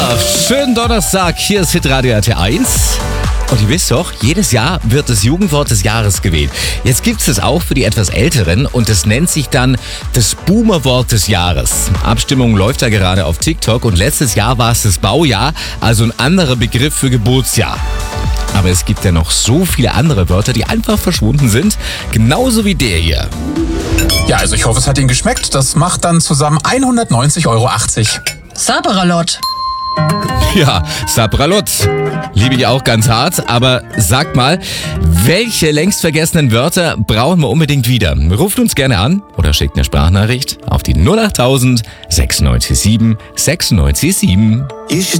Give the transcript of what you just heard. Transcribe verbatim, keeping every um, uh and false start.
Schönen Donnerstag, hier ist Hitradio R T eins. Und ihr wisst doch, jedes Jahr wird das Jugendwort des Jahres gewählt. Jetzt gibt es das auch für die etwas Älteren und es nennt sich dann das Boomerwort des Jahres. Abstimmung läuft da gerade auf TikTok und letztes Jahr war es das Baujahr, also ein anderer Begriff für Geburtsjahr. Aber es gibt ja noch so viele andere Wörter, die einfach verschwunden sind, genauso wie der hier. Ja, also ich hoffe, es hat Ihnen geschmeckt. Das macht dann zusammen hundertneunzig Euro achtzig. Sabralot. Ja, Sabralot. Liebe ich auch ganz hart, aber sagt mal, welche längst vergessenen Wörter brauchen wir unbedingt wieder? Ruft uns gerne an oder schickt eine Sprachnachricht auf die null acht tausend sechsundneunzig sieben sechsundneunzig sieben.